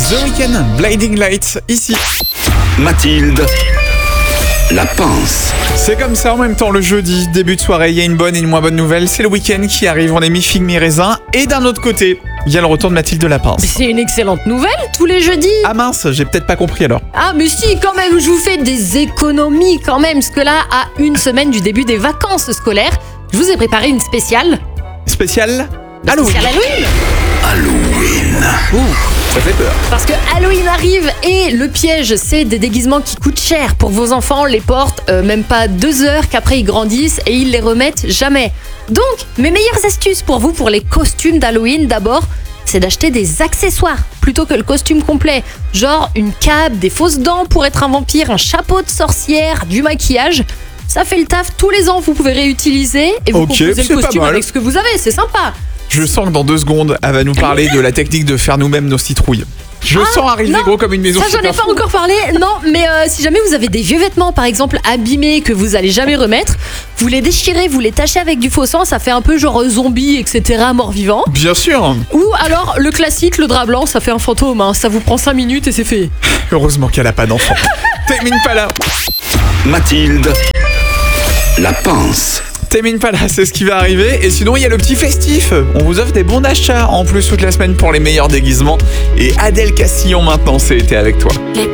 The Weeknd, Blinding Lights, ici. Mathilde, la pince. C'est comme ça en même temps le jeudi, début de soirée, il y a une bonne et une moins bonne nouvelle, c'est le week-end qui arrive, on est mi-figue, mi-raisin, et d'un autre côté, il y a le retour de Mathilde de la pince. C'est une excellente nouvelle, tous les jeudis. Ah mince, j'ai peut-être pas compris alors. Ah mais si, quand même, je vous fais des économies quand même, parce que là, à une semaine du début des vacances scolaires, je vous ai préparé une spéciale. Spécial Halloween. Spéciale Halloween. Ça fait peur. Parce que Halloween arrive et le piège, c'est des déguisements qui coûtent cher pour vos enfants, les portent même pas 2 heures, qu'après ils grandissent et ils les remettent jamais. Donc, mes meilleures astuces pour vous pour les costumes d'Halloween, d'abord, c'est d'acheter des accessoires plutôt que le costume complet. Genre une cape, des fausses dents pour être un vampire, un chapeau de sorcière, du maquillage. Ça fait le taf tous les ans, vous pouvez réutiliser et vous composez c'est le pas costume mal. avec ce que vous avez, c'est sympa. Je sens que dans 2 secondes, elle va nous parler de la technique de faire nous-mêmes nos citrouilles. Je sens arriver non, gros comme une maison. Ça, j'en ai pas encore parlé. Non, mais si jamais vous avez des vieux vêtements, par exemple, abîmés, que vous allez jamais remettre, vous les déchirez, vous les tachez avec du faux sang, ça fait un peu genre zombie, etc., mort-vivant. Bien sûr. Ou alors, le classique, le drap blanc, ça fait un fantôme, hein. Ça vous prend 5 minutes et c'est fait. Heureusement qu'elle a pas d'enfant. Termine pas là. Mathilde, la pince. Termine pas là, c'est ce qui va arriver. Et sinon, il y a le petit festif. On vous offre des bons d'achat en plus toute la semaine pour les meilleurs déguisements. Et Adèle Castillon maintenant, c'est été avec toi. Les